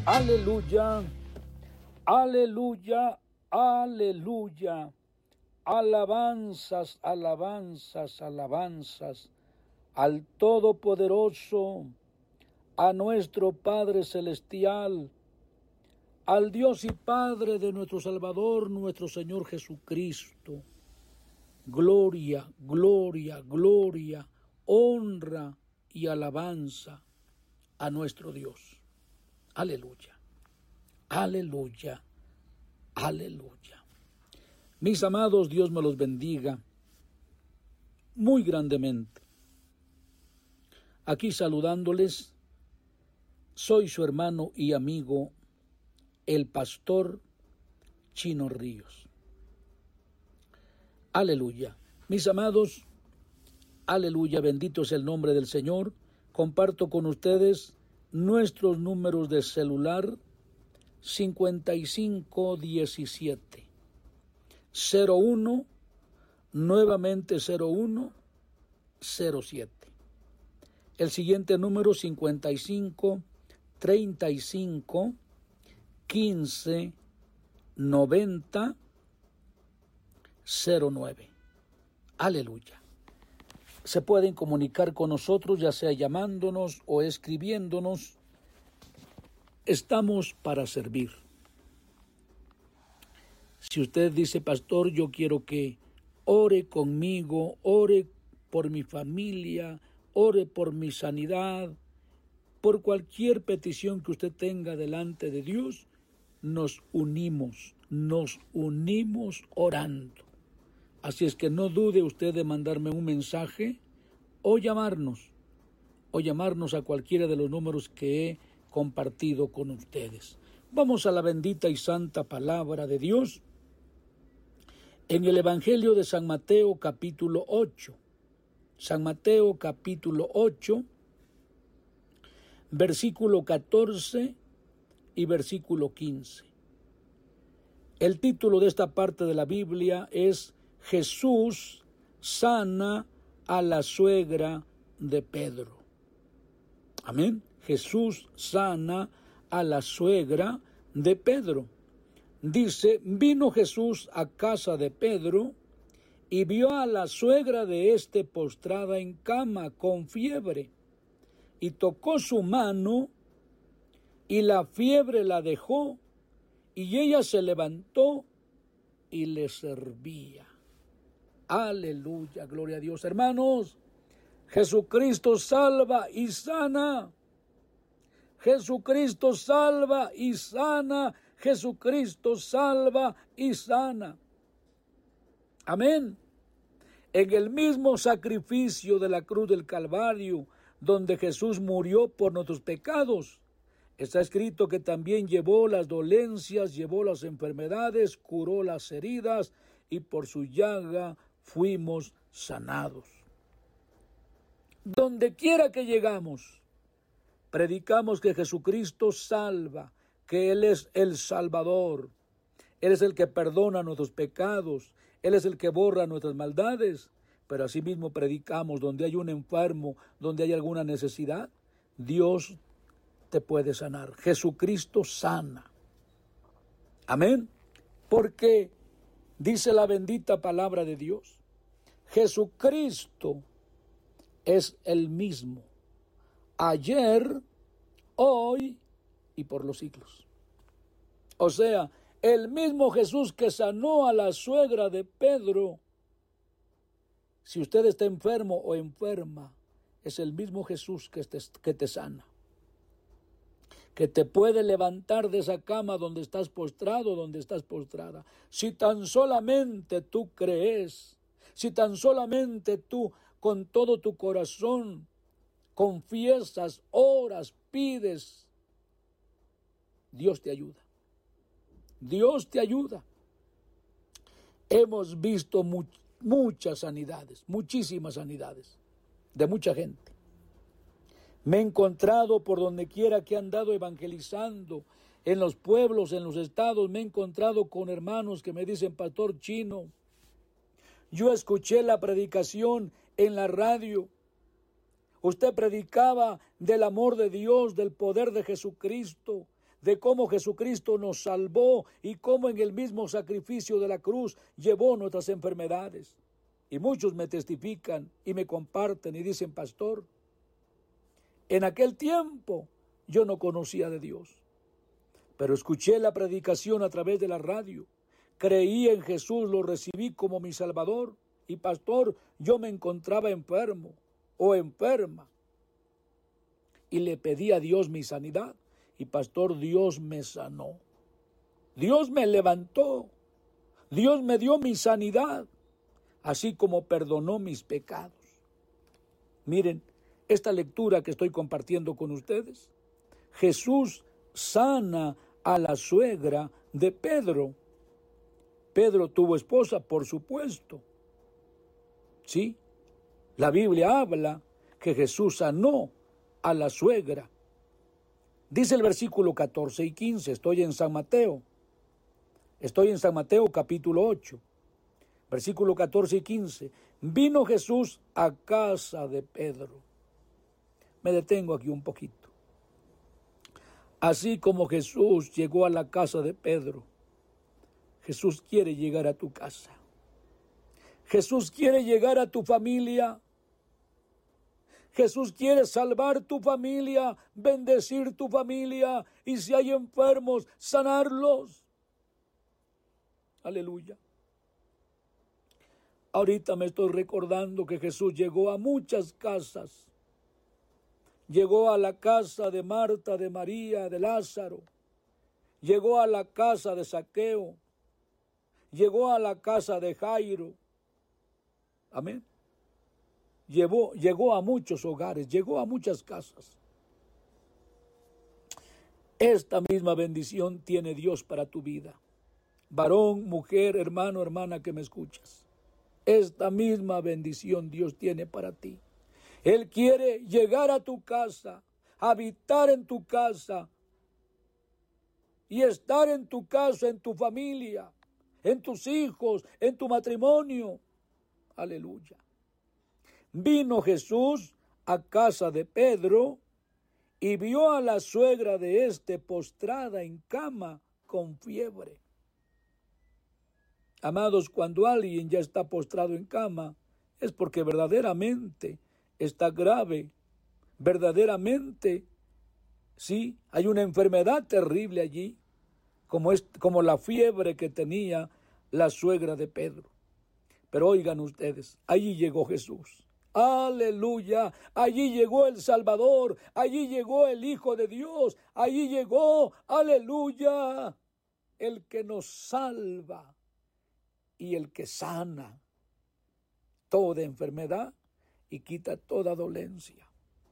Aleluya, aleluya, aleluya. Alabanzas, alabanzas, alabanzas al Todopoderoso, a nuestro Padre Celestial, al Dios y Padre de nuestro Salvador, nuestro Señor Jesucristo. Gloria, gloria, gloria, honra y alabanza a nuestro Dios. Aleluya, aleluya, aleluya. Mis amados, Dios me los bendiga muy grandemente. Aquí saludándoles, soy su hermano y amigo, el pastor Chino Ríos. Aleluya. Mis amados, aleluya, bendito es el nombre del Señor. Comparto con ustedes nuestros números de celular 5517 01, nuevamente 0107. El siguiente número 55 35 15 90 09. Aleluya. Se pueden comunicar con nosotros, ya sea llamándonos o escribiéndonos. Estamos para servir. Si usted dice, pastor, yo quiero que ore conmigo, ore por mi familia, ore por mi sanidad, por cualquier petición que usted tenga delante de Dios, nos unimos orando. Así es que no dude usted de mandarme un mensaje o llamarnos a cualquiera de los números que he compartido con ustedes. Vamos a la bendita y santa palabra de Dios en el Evangelio de San Mateo capítulo 8. San Mateo capítulo 8, versículo 14 y versículo 15. El título de esta parte de la Biblia es Jesús sana a la suegra de Pedro. Amén. Jesús sana a la suegra de Pedro. Dice, vino Jesús a casa de Pedro y vio a la suegra de éste postrada en cama con fiebre, y tocó su mano, y la fiebre la dejó, y ella se levantó y le servía. Aleluya, gloria a Dios. Hermanos, Jesucristo salva y sana. Jesucristo salva y sana. Jesucristo salva y sana. Amén. En el mismo sacrificio de la cruz del Calvario, donde Jesús murió por nuestros pecados, está escrito que también llevó las dolencias, llevó las enfermedades, curó las heridas, y por su llaga fuimos sanados. Donde quiera que llegamos, predicamos que Jesucristo salva, que Él es el Salvador. Él es el que perdona nuestros pecados, Él es el que borra nuestras maldades. Pero asimismo predicamos donde hay un enfermo, donde hay alguna necesidad, Dios te puede sanar. Jesucristo sana. Amén. Porque dice la bendita palabra de Dios, Jesucristo es el mismo, ayer, hoy y por los siglos. O sea, el mismo Jesús que sanó a la suegra de Pedro, si usted está enfermo o enferma, es el mismo Jesús que te sana, que te puede levantar de esa cama donde estás postrado, donde estás postrada. Si tan solamente tú crees, si tan solamente tú con todo tu corazón confiesas, oras, pides, Dios te ayuda. Dios te ayuda. Hemos visto muchas sanidades, muchísimas sanidades de mucha gente. Me he encontrado por donde quiera que he andado evangelizando, en los pueblos, en los estados, me he encontrado con hermanos que me dicen, pastor Chino, yo escuché la predicación en la radio. Usted predicaba del amor de Dios, del poder de Jesucristo, de cómo Jesucristo nos salvó y cómo en el mismo sacrificio de la cruz llevó nuestras enfermedades. Y muchos me testifican y me comparten y dicen, pastor, en aquel tiempo yo no conocía de Dios, pero escuché la predicación a través de la radio, creí en Jesús, lo recibí como mi Salvador, y pastor, yo me encontraba enfermo o enferma, y le pedí a Dios mi sanidad, y pastor, Dios me sanó, Dios me levantó, Dios me dio mi sanidad, así como perdonó mis pecados. Miren, esta lectura que estoy compartiendo con ustedes, Jesús sana a la suegra de Pedro. Pedro tuvo esposa, por supuesto. Sí, la Biblia habla que Jesús sanó a la suegra. Dice el versículo 14 y 15, estoy en San Mateo capítulo 8, versículo 14 y 15. Vino Jesús a casa de Pedro. Me detengo aquí un poquito. Así como Jesús llegó a la casa de Pedro, Jesús quiere llegar a tu casa. Jesús quiere llegar a tu familia. Jesús quiere salvar tu familia, bendecir tu familia y si hay enfermos, sanarlos. Aleluya. Ahorita me estoy recordando que Jesús llegó a muchas casas. Llegó a la casa de Marta, de María, de Lázaro. Llegó a la casa de Zaqueo. Llegó a la casa de Jairo. Amén. Llegó a muchos hogares, llegó a muchas casas. Esta misma bendición tiene Dios para tu vida. Varón, mujer, hermano, hermana que me escuchas. Esta misma bendición Dios tiene para ti. Él quiere llegar a tu casa, habitar en tu casa y estar en tu casa, en tu familia, en tus hijos, en tu matrimonio. Aleluya. Vino Jesús a casa de Pedro y vio a la suegra de éste postrada en cama con fiebre. Amados, cuando alguien ya está postrado en cama, es porque verdaderamente está grave, verdaderamente, sí, hay una enfermedad terrible allí, como la fiebre que tenía la suegra de Pedro. Pero oigan ustedes, allí llegó Jesús. Aleluya, allí llegó el Salvador, allí llegó el Hijo de Dios, allí llegó, aleluya, el que nos salva y el que sana toda enfermedad y quita toda dolencia.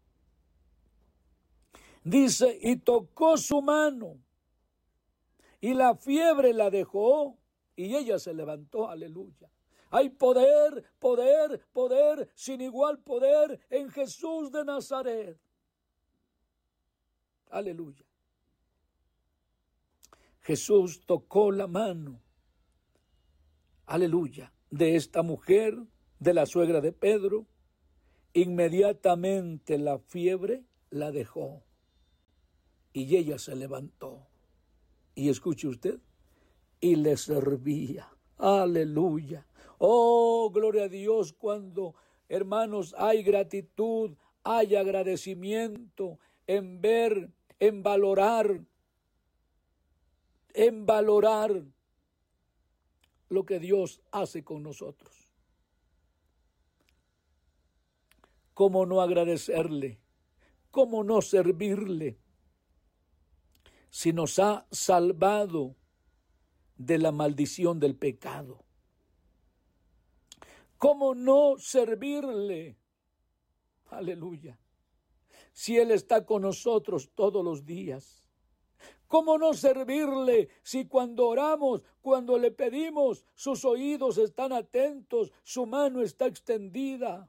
Dice, y tocó su mano, y la fiebre la dejó, y ella se levantó, aleluya. Hay poder, poder, poder, sin igual poder en Jesús de Nazaret. Aleluya. Jesús tocó la mano, aleluya, de esta mujer, de la suegra de Pedro. Inmediatamente la fiebre la dejó y ella se levantó. Y escuche usted, y le servía. Aleluya. Oh, gloria a Dios, cuando, hermanos, hay gratitud, hay agradecimiento en ver, en valorar lo que Dios hace con nosotros. ¿Cómo no agradecerle? ¿Cómo no servirle? Si nos ha salvado de la maldición del pecado. ¿Cómo no servirle? Aleluya. Si Él está con nosotros todos los días. ¿Cómo no servirle si cuando oramos, cuando le pedimos, sus oídos están atentos, su mano está extendida?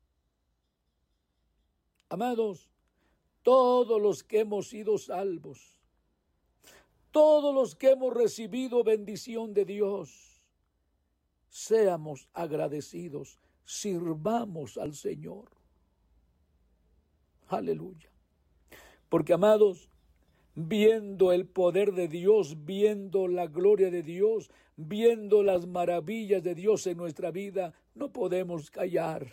Amados, todos los que hemos sido salvos, todos los que hemos recibido bendición de Dios, seamos agradecidos, sirvamos al Señor. Aleluya. Porque, amados, viendo el poder de Dios, viendo la gloria de Dios, viendo las maravillas de Dios en nuestra vida, no podemos callar.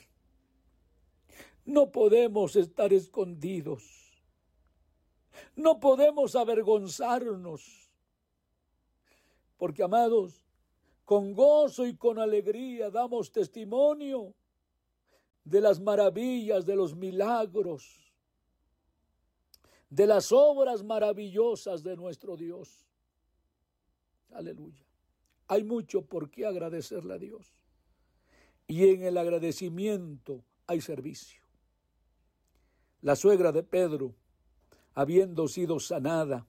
No podemos estar escondidos. No podemos avergonzarnos. Porque, amados, con gozo y con alegría damos testimonio de las maravillas, de los milagros, de las obras maravillosas de nuestro Dios. Aleluya. Hay mucho por qué agradecerle a Dios. Y en el agradecimiento hay servicio. La suegra de Pedro, habiendo sido sanada,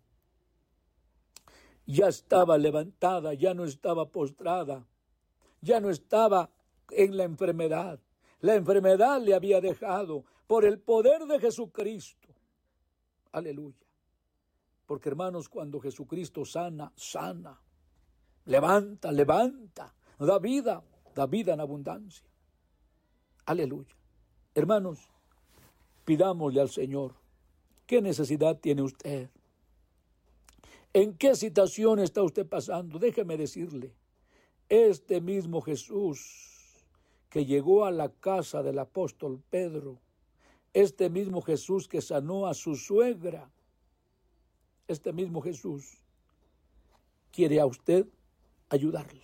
ya estaba levantada, ya no estaba postrada, ya no estaba en la enfermedad. La enfermedad le había dejado por el poder de Jesucristo. Aleluya. Porque, hermanos, cuando Jesucristo sana, sana. Levanta, levanta. Da vida en abundancia. Aleluya. Hermanos, pidámosle al Señor, ¿qué necesidad tiene usted? ¿En qué situación está usted pasando? Déjeme decirle, este mismo Jesús que llegó a la casa del apóstol Pedro, este mismo Jesús que sanó a su suegra, este mismo Jesús quiere a usted ayudarle.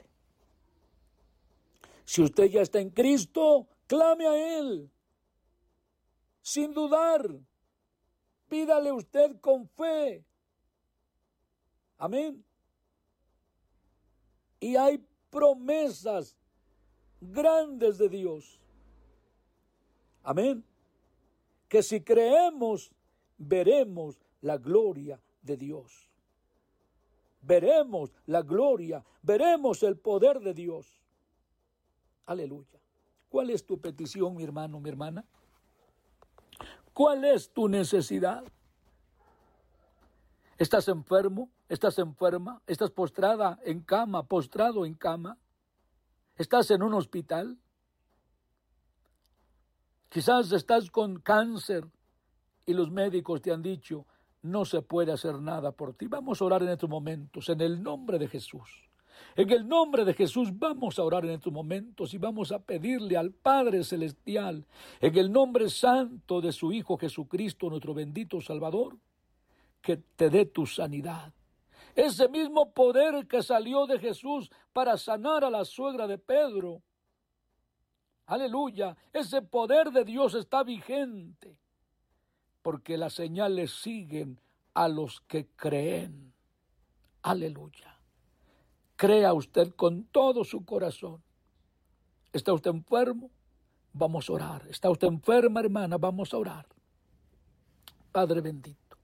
Si usted ya está en Cristo, clame a Él, sin dudar. Pídale usted con fe. Amén. Y hay promesas grandes de Dios. Amén. Que si creemos, veremos la gloria de Dios. Veremos la gloria, veremos el poder de Dios. Aleluya. ¿Cuál es tu petición, mi hermano, mi hermana? ¿Cuál es tu necesidad? ¿Estás enfermo? ¿Estás enferma? ¿Estás postrada en cama, postrado en cama? ¿Estás en un hospital? Quizás estás con cáncer y los médicos te han dicho, no se puede hacer nada por ti. Vamos a orar en estos momentos, en el nombre de Jesús. En el nombre de Jesús vamos a orar en estos momentos y vamos a pedirle al Padre Celestial, en el nombre santo de su Hijo Jesucristo, nuestro bendito Salvador, que te dé tu sanidad. Ese mismo poder que salió de Jesús para sanar a la suegra de Pedro. Aleluya, ese poder de Dios está vigente, porque las señales siguen a los que creen. Aleluya. Crea usted con todo su corazón. ¿Está usted enfermo? Vamos a orar. ¿Está usted enferma, hermana? Vamos a orar. Padre bendito,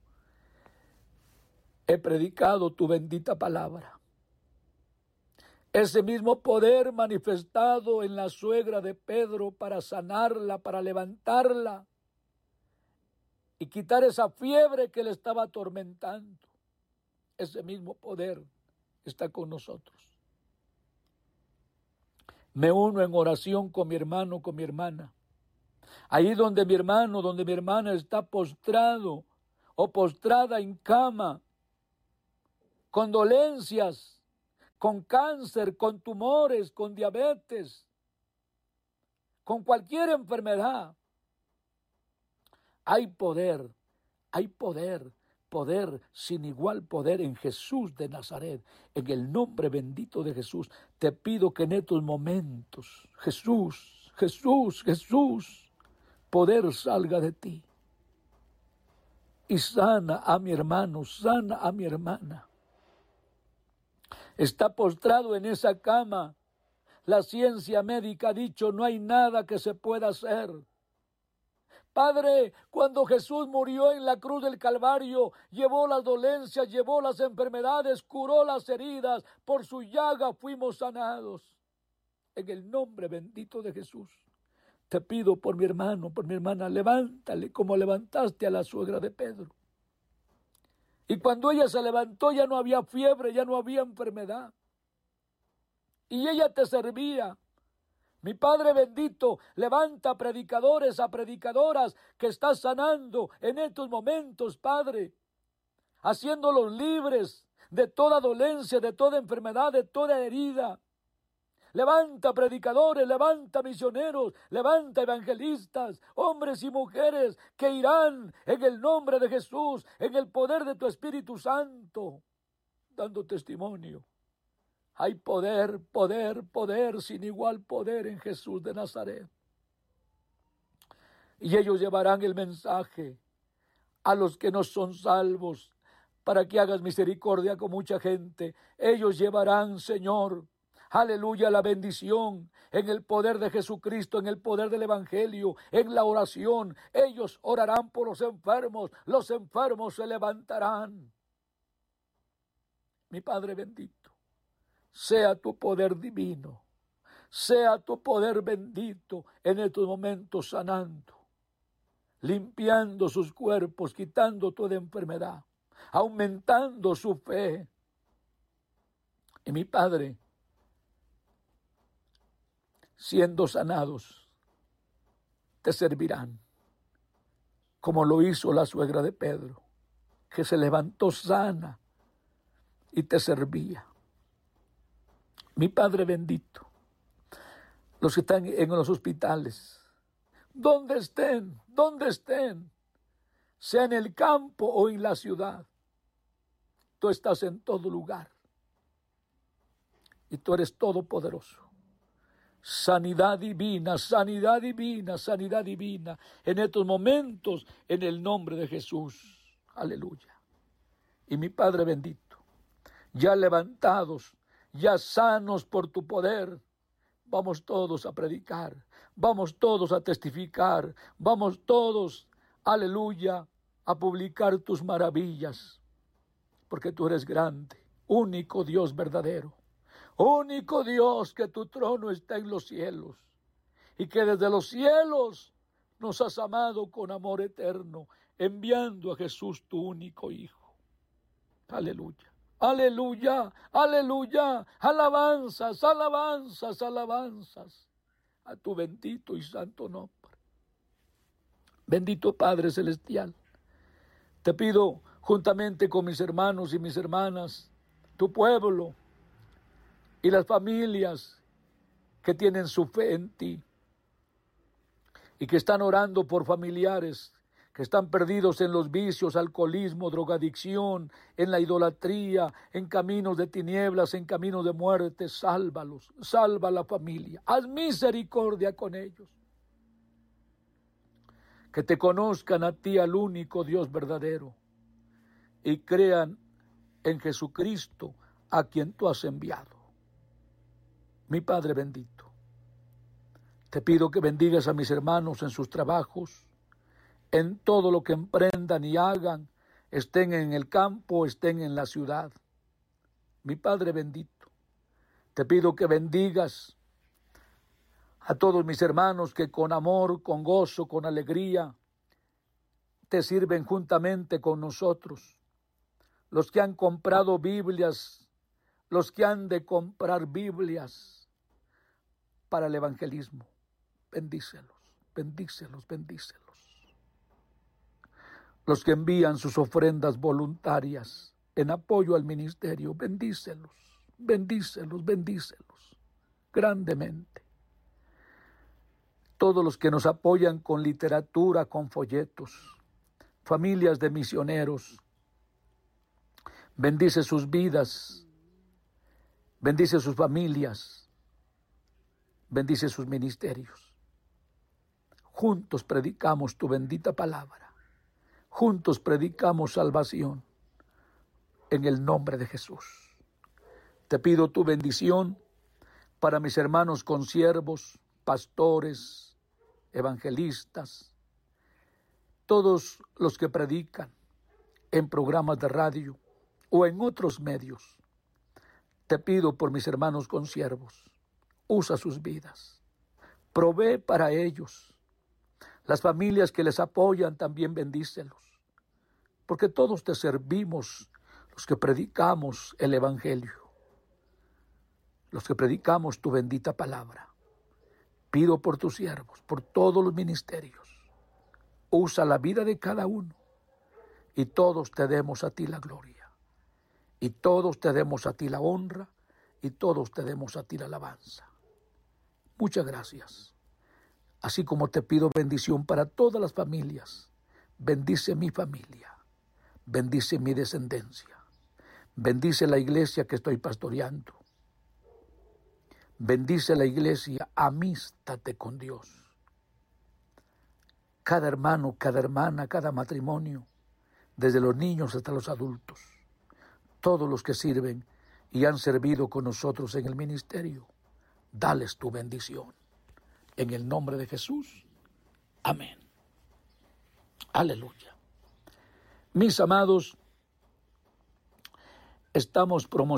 he predicado tu bendita palabra. Ese mismo poder manifestado en la suegra de Pedro para sanarla, para levantarla y quitar esa fiebre que le estaba atormentando. Ese mismo poder está con nosotros. Me uno en oración con mi hermano, con mi hermana. Ahí donde mi hermano, donde mi hermana está postrado o postrada en cama, con dolencias, con cáncer, con tumores, con diabetes, con cualquier enfermedad. Hay poder, poder sin igual poder en Jesús de Nazaret. En el nombre bendito de Jesús, te pido que en estos momentos, Jesús, poder salga de ti. Y sana a mi hermano, sana a mi hermana. Está postrado en esa cama. La ciencia médica ha dicho, no hay nada que se pueda hacer. Padre, cuando Jesús murió en la cruz del Calvario, llevó las dolencias, llevó las enfermedades, curó las heridas, por su llaga fuimos sanados. En el nombre bendito de Jesús, te pido por mi hermano, por mi hermana, levántale como levantaste a la suegra de Pedro. Y cuando ella se levantó ya no había fiebre, ya no había enfermedad. Y ella te servía. Mi Padre bendito, levanta predicadores a predicadoras que estás sanando en estos momentos, Padre. haciéndolos libres de toda dolencia, de toda enfermedad, de toda herida. Levanta predicadores, levanta misioneros, levanta evangelistas, hombres y mujeres que irán en el nombre de Jesús, en el poder de tu Espíritu Santo, dando testimonio. Hay poder, poder, poder, sin igual poder en Jesús de Nazaret. Y ellos llevarán el mensaje a los que no son salvos, para que hagas misericordia con mucha gente. Ellos llevarán, Señor, aleluya, la bendición en el poder de Jesucristo, en el poder del Evangelio, en la oración. Ellos orarán por los enfermos se levantarán. Mi Padre bendito, sea tu poder divino, sea tu poder bendito en estos momentos sanando, limpiando sus cuerpos, quitando toda enfermedad, aumentando su fe. Y mi Padre, siendo sanados, te servirán, como lo hizo la suegra de Pedro, que se levantó sana y te servía. Mi Padre bendito, los que están en los hospitales, donde estén, sea en el campo o en la ciudad, tú estás en todo lugar y tú eres todopoderoso. Sanidad divina, sanidad divina, sanidad divina en estos momentos, en el nombre de Jesús. Aleluya. Y mi Padre bendito, ya levantados, ya sanos por tu poder, vamos todos a predicar, vamos todos a testificar, vamos todos, aleluya, a publicar tus maravillas, porque tú eres grande, único Dios verdadero. Único Dios, que tu trono está en los cielos y que desde los cielos nos has amado con amor eterno, enviando a Jesús tu único Hijo. Aleluya, aleluya, aleluya, alabanzas, alabanzas, alabanzas a tu bendito y santo nombre. Bendito Padre Celestial, te pido juntamente con mis hermanos y mis hermanas, tu pueblo, y las familias que tienen su fe en ti y que están orando por familiares que están perdidos en los vicios, alcoholismo, drogadicción, en la idolatría, en caminos de tinieblas, en caminos de muerte, sálvalos, salva a la familia, haz misericordia con ellos. Que te conozcan a ti, al único Dios verdadero, y crean en Jesucristo, a quien tú has enviado. Mi Padre bendito, te pido que bendigas a mis hermanos en sus trabajos, en todo lo que emprendan y hagan, estén en el campo, estén en la ciudad. Mi Padre bendito, te pido que bendigas a todos mis hermanos que con amor, con gozo, con alegría, te sirven juntamente con nosotros. Los que han comprado Biblias, los que han de comprar Biblias para el evangelismo, bendícelos, bendícelos, bendícelos. Los que envían sus ofrendas voluntarias en apoyo al ministerio, bendícelos, bendícelos, bendícelos, grandemente. Todos los que nos apoyan con literatura, con folletos, familias de misioneros, bendice sus vidas, bendice sus familias, bendice sus ministerios. Juntos predicamos tu bendita palabra. Juntos predicamos salvación en el nombre de Jesús. Te pido tu bendición para mis hermanos consiervos, pastores, evangelistas, todos los que predican en programas de radio o en otros medios. Te pido por mis hermanos consiervos, usa sus vidas, provee para ellos. Las familias que les apoyan también bendícelos, porque todos te servimos, los que predicamos el evangelio, los que predicamos tu bendita palabra. Pido por tus siervos, por todos los ministerios. Usa la vida de cada uno, y todos te demos a ti la gloria, y todos te demos a ti la honra, y todos te demos a ti la alabanza. Muchas gracias. Así como te pido bendición para todas las familias, bendice mi familia, bendice mi descendencia, bendice la iglesia que estoy pastoreando, bendice la iglesia, amístate con Dios. Cada hermano, cada hermana, cada matrimonio, desde los niños hasta los adultos, todos los que sirven y han servido con nosotros en el ministerio, dales tu bendición. En el nombre de Jesús, amén. Aleluya. Mis amados, estamos promocionando